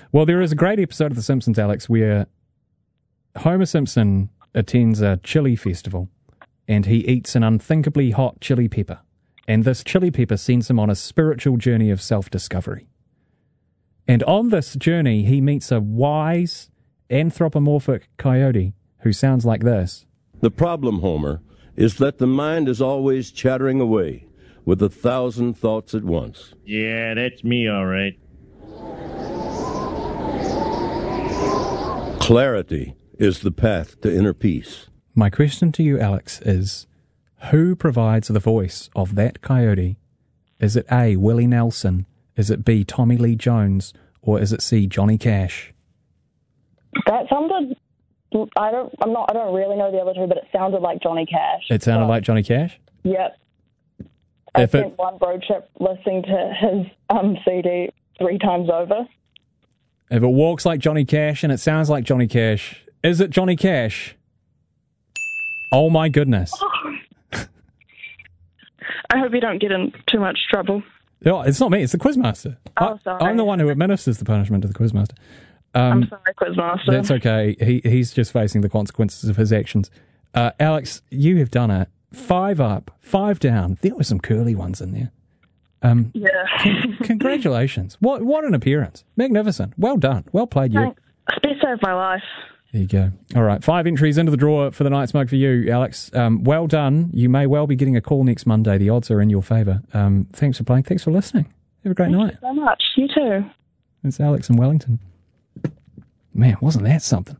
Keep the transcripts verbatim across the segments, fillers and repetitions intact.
Well, there is a great episode of The Simpsons, Alex, where Homer Simpson attends a chili festival and he eats an unthinkably hot chili pepper. And this chili pepper sends him on a spiritual journey of self-discovery. And on this journey, he meets a wise, anthropomorphic coyote who sounds like this. The problem, Homer, is that the mind is always chattering away with a thousand thoughts at once. Yeah, that's me, all right. Clarity is the path to inner peace. My question to you, Alex, is who provides the voice of that coyote? Is it A, Willie Nelson? Is it B, Tommy Lee Jones? Or is it C, Johnny Cash? That sounded... I don't. I'm not. I don't really know the other two, but it sounded like Johnny Cash. It sounded but, like Johnny Cash. Yep. I If spent it, one road trip listening to his um, C D three times over. if it walks like Johnny Cash and it sounds like Johnny Cash, is it Johnny Cash? Oh my goodness! I hope you don't get in too much trouble. No, it's not me. It's the Quizmaster. Oh, I, sorry. I'm the one who administers the punishment to the Quizmaster. Um, I'm sorry, Quizmaster. That's okay. He he's just facing the consequences of his actions. Uh, Alex, you have done it. Five up, five down. There were some curly ones in there. Um, yeah. con- congratulations. What what an appearance. Magnificent. Well done. Well played, you. Thanks. It's saved my life. There you go. All right. Five entries into the draw for the Night's Mug for you, Alex. Um, well done. You may well be getting a call next Monday. The odds are in your favour. Um, thanks for playing. Thanks for listening. Have a great Thank night. you so much. You too. It's Alex in Wellington. Man, wasn't that something?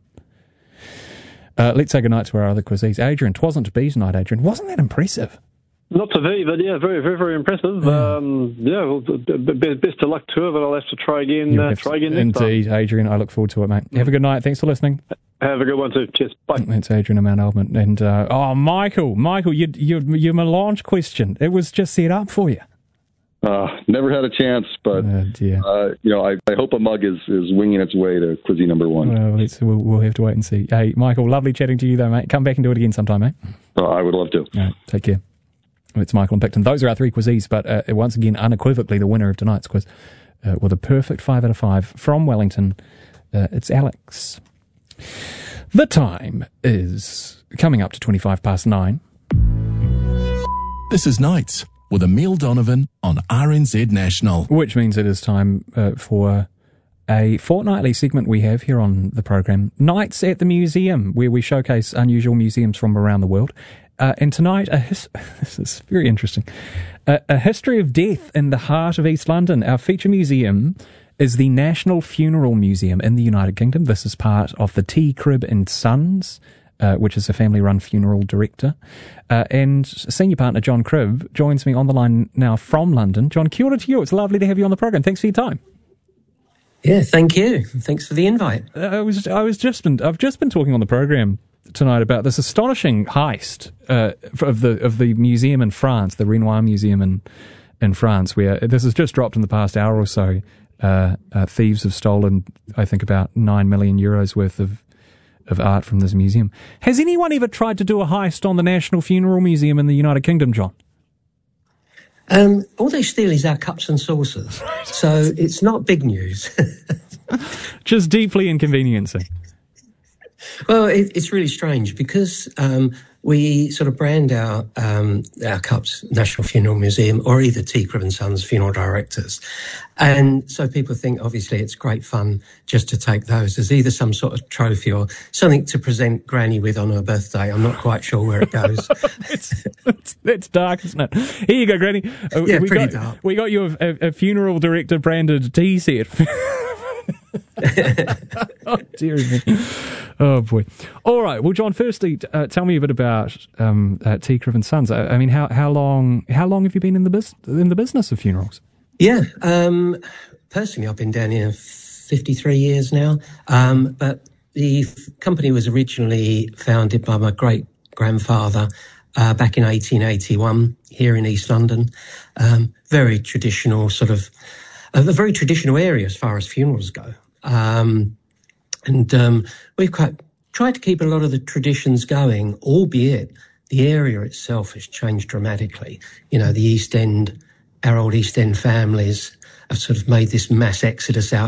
Uh, let's say goodnight to our other quizzes. Adrian, 'twasn't to be tonight, Adrian. Wasn't that impressive? Not to be, but yeah, very, very, very impressive. Yeah, um, yeah well, best of luck to her, but I'll have to try again. Uh, try again next time. Indeed, Adrian. I look forward to it, mate. Have a good night. Thanks for listening. Have a good one too. Cheers. Bye. That's Adrian in Mount Albert. And uh, oh, Michael, Michael, you, you, your melange question. It was just set up for you. Uh, never had a chance, but oh, dear. Uh, you know, I, I hope a mug is, is winging its way to Quizzy number one. Well, let's, we'll, we'll have to wait and see. Hey, Michael, lovely chatting to you, though, mate. Come back and do it again sometime, mate. Uh, I would love to. All right, take care. It's Michael and Picton. Those are our three quizzes, but uh, once again, unequivocally, the winner of tonight's quiz uh, with a perfect five out of five from Wellington. Uh, it's Alex. The time is coming up to twenty-five past nine. This is Nights with Emile Donovan on R N Z National. Which means it is time uh, for a fortnightly segment we have here on the program, Nights at the Museum, where we showcase unusual museums from around the world. Uh, and tonight, a his- this is very interesting, uh, a history of death in the heart of East London. Our feature museum is the National Funeral Museum in the United Kingdom. This is part of the T. Cribb and Sons, uh, which is a family-run funeral director. Uh, and senior partner John Cribb joins me on the line now from London. John, kia ora to you. It's lovely to have you on the program. Thanks for your time. Yeah, thank you. Thanks for the invite. Uh, I was I was just been I've just been talking on the program tonight about this astonishing heist uh, of the of the museum in France, the Renoir Museum in in France, where this has just dropped in the past hour or so. Uh, uh, thieves have stolen, I think, about nine million euros worth of of art from this museum. Has anyone ever tried to do a heist on the National Funeral Museum in the United Kingdom, John? Um, all they steal is our cups and saucers, so it's not big news. Just deeply inconveniencing. Well, it, it's really strange because um, we sort of brand our um, our cups National Funeral Museum or either T. Cribb and Sons funeral directors. And so people think, obviously, it's great fun just to take those as either some sort of trophy or something to present Granny with on her birthday. I'm not quite sure where it goes. it's, it's, it's dark, isn't it? Here you go, Granny. Uh, yeah, we pretty got, dark. We got you a, a, a funeral director branded tea set. Oh, dear me. Oh, boy. All right. Well, John, firstly, uh, tell me a bit about um, uh, T. Cribb and Sons. I, I mean, how, how long how long have you been in the bus- in the business of funerals? Yeah. Um, personally, I've been down here fifty-three years now. Um, but the f- company was originally founded by my great-grandfather uh, back in eighteen eighty-one here in East London. Um, very traditional sort of, a very traditional area as far as funerals go. Um, and um, we've quite tried to keep a lot of the traditions going, albeit the area itself has changed dramatically. You know, the East End, our old East End families have sort of made this mass exodus out